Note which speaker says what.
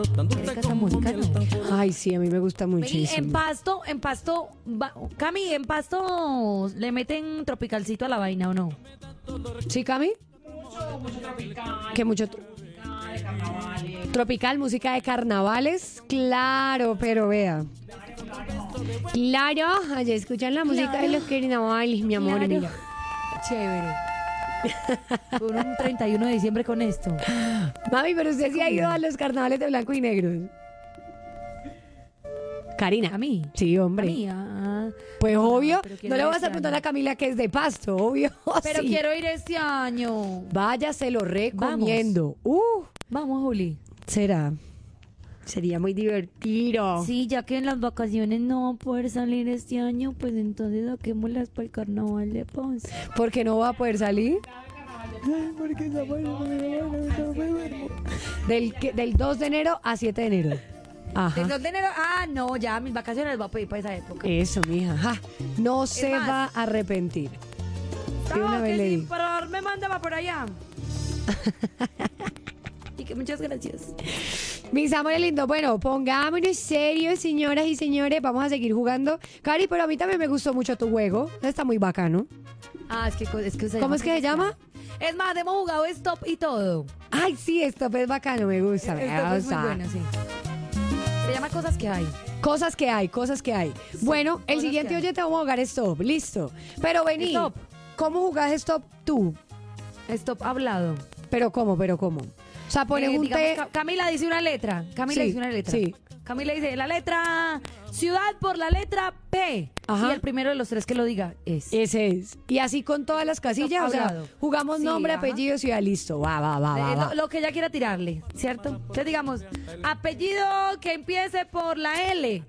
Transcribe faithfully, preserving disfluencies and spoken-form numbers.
Speaker 1: Esa música, ¿no?
Speaker 2: Ay, sí, a mí me gusta
Speaker 1: Vení,
Speaker 2: muchísimo.
Speaker 1: en Pasto, en Pasto, va- Cami, en Pasto le meten tropicalcito a la vaina, ¿o no?
Speaker 2: ¿Sí, Cami? Que mucho... Tropical, música de carnavales, claro, pero vea. Claro, allá escuchan la música
Speaker 1: Claro.
Speaker 2: de los carnavales, mi amor,
Speaker 1: Claro.
Speaker 2: mira.
Speaker 1: Chévere. Por un treinta y uno de diciembre con esto.
Speaker 2: Mami, pero usted sí ha ido a los carnavales de blanco y negro. Karina.
Speaker 1: ¿A mí?
Speaker 2: Sí,
Speaker 1: A
Speaker 2: hombre.
Speaker 1: mí, ah.
Speaker 2: Pues obvio,
Speaker 1: pero quiero
Speaker 2: no le
Speaker 1: ir
Speaker 2: vas
Speaker 1: este
Speaker 2: a preguntar
Speaker 1: año.
Speaker 2: a Camila que es de Pasto, obvio.
Speaker 1: Pero
Speaker 2: sí.
Speaker 1: quiero ir este año.
Speaker 2: Vaya, se lo recomiendo. Uh,
Speaker 1: Vamos, Juli.
Speaker 2: será. Sería muy divertido.
Speaker 1: Sí, ya que en las vacaciones no va a poder salir este año, pues entonces saquémoslas para el carnaval de Ponce.
Speaker 2: ¿Por qué no va a poder salir? Del, que- del dos de enero a siete de enero. Ajá.
Speaker 1: ¿El dos de enero? Ah, no, ya mis vacaciones las voy a pedir para esa época.
Speaker 2: Eso, mija. Ja. No se
Speaker 1: más,
Speaker 2: va a arrepentir. De una
Speaker 1: No,
Speaker 2: vez
Speaker 1: que
Speaker 2: le
Speaker 1: sin
Speaker 2: digo.
Speaker 1: parar me manda va por allá. Y que muchas gracias.
Speaker 2: Mis amores lindos, bueno, pongámonos serios, señoras y señores. Vamos a seguir jugando. Cari, pero a mí también me gustó mucho tu juego. Está muy bacano.
Speaker 1: Ah, es que, es que se
Speaker 2: ¿Cómo es que se llama?
Speaker 1: Es más, hemos jugado stop y todo.
Speaker 2: Ay, sí, esto es bacano, me gusta. me
Speaker 1: Stop es muy
Speaker 2: gusta.
Speaker 1: bueno, sí. Se llama Cosas que hay.
Speaker 2: Cosas que hay, cosas que hay. Bueno, el
Speaker 1: cosas
Speaker 2: siguiente
Speaker 1: que hay.
Speaker 2: oye te vamos a jugar stop, listo. Pero vení,
Speaker 1: Stop.
Speaker 2: ¿cómo jugás stop tú?
Speaker 1: Stop hablado.
Speaker 2: Pero cómo, pero cómo. O sea, pones
Speaker 1: Eh,
Speaker 2: un
Speaker 1: digamos,
Speaker 2: té.
Speaker 1: Ca- Camila dice una letra. Camila
Speaker 2: Sí,
Speaker 1: dice una letra.
Speaker 2: sí.
Speaker 1: Camila dice la letra ciudad por la letra P.
Speaker 2: Ajá.
Speaker 1: Y el primero de los tres que lo diga es.
Speaker 2: Ese es. Y así con todas las casillas, o sea,
Speaker 1: hablado.
Speaker 2: jugamos
Speaker 1: Sí,
Speaker 2: nombre,
Speaker 1: ajá.
Speaker 2: apellido, ciudad, listo. Va, va, va, va.
Speaker 1: Eh,
Speaker 2: va.
Speaker 1: lo, lo que ella quiera tirarle, ¿cierto? Entonces digamos, apellido que empiece por la L.